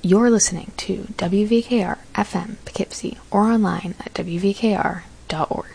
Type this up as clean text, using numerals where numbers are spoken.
You're listening to WVKR FM Poughkeepsie or online at WVKR.org.